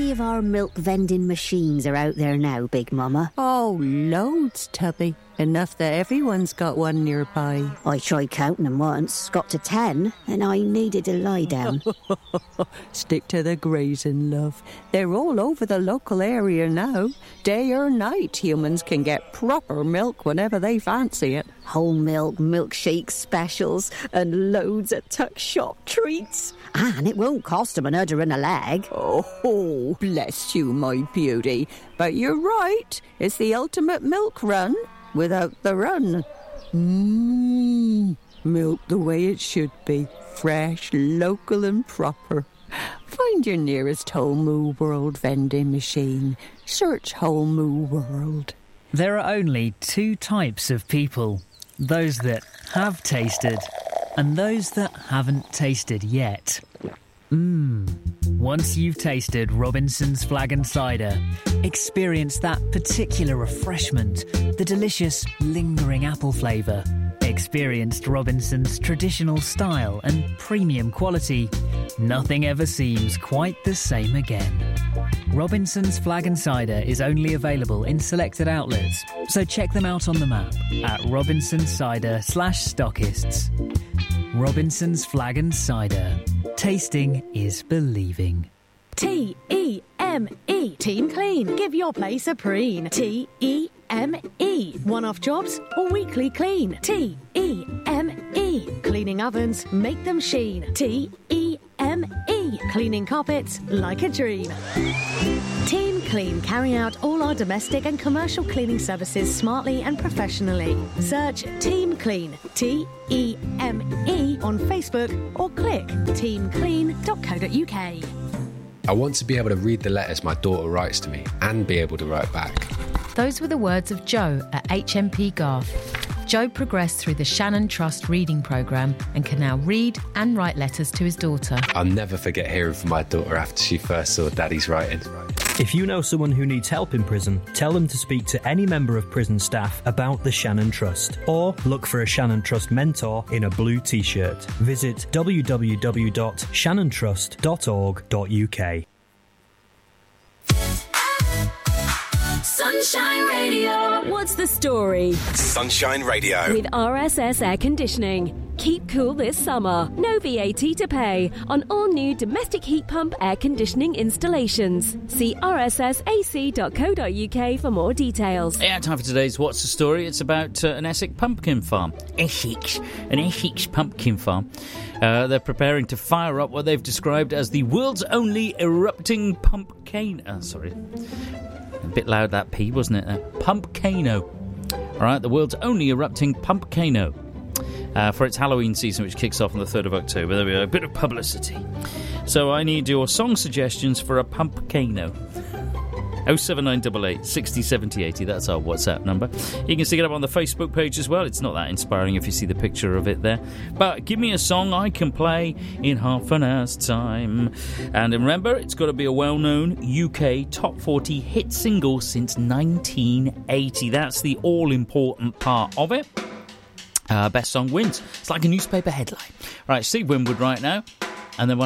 many of our milk vending machines are out there now, Big Mama? Oh, loads, Tubby. Enough that everyone's got one nearby. I tried counting them once, got to 10, and I needed to lie down. Stick to the grazing, love. They're all over the local area now. Day or night, humans can get proper milk whenever they fancy it. Whole milk, milkshake specials, and loads of tuck shop treats. And it won't cost them an udder and a leg. Oh, bless you, my beauty. But you're right. It's the ultimate milk run without the run. Milk the way it should be. Fresh, local and proper. Find your nearest Whole Moo World vending machine. Search Whole Moo World. There are only two types of people. Those that have tasted and those that haven't tasted yet. Once you've tasted Robinson's Flag and Cider, experience that particular refreshment, the delicious, lingering apple flavour, experienced Robinson's traditional style and premium quality, nothing ever seems quite the same again. Robinson's Flag and Cider is only available in selected outlets, so check them out on the map at robinsoncider/stockists. Robinson's Flag and Cider. Tasting is believing. T-E-M-E. Team Clean. Give your place a preen. T-E-M-E. One-off jobs or weekly clean. T-E-M-E. Cleaning ovens, make them sheen. T-E-M-E. Cleaning carpets like a dream. Team Clean carry out all our domestic and commercial cleaning services smartly and professionally. Search Team Clean, T-E-M-E, on Facebook or click teamclean.co.uk. I want to be able to read the letters my daughter writes to me and be able to write back. Those were the words of Joe at HMP Garth. Joe progressed through the Shannon Trust reading programme and can now read and write letters to his daughter. I'll never forget hearing from my daughter after she first saw Daddy's writing. If you know someone who needs help in prison, tell them to speak to any member of prison staff about the Shannon Trust, or look for a Shannon Trust mentor in a blue t-shirt. Visit www.shannontrust.org.uk. Sunshine Radio. What's the story? Sunshine Radio. With RSS Air Conditioning. Keep cool this summer. No VAT to pay on all new domestic heat pump air conditioning installations. See rssac.co.uk for more details. Yeah, time for today's What's the Story? It's about an Essex pumpkin farm. An Essex pumpkin farm. They're preparing to fire up what they've described as the world's only erupting pumpkin. Sorry. A bit loud, that P, wasn't it? Pumpcano. All right, the world's only erupting pumpcano. For its Halloween season, which kicks off on the 3rd of October. There we go, a bit of publicity. So I need your song suggestions for a pumpcano. 07988 60 70 80. That's our WhatsApp number. You can stick it up on the Facebook page as well. It's not that inspiring if you see the picture of it there. But give me a song I can play in half an hour's time. And remember, it's got to be a well-known UK top 40 hit single since 1980. That's the all-important part of it. Best song wins. It's like a newspaper headline. Right, Steve Winwood right now. And then when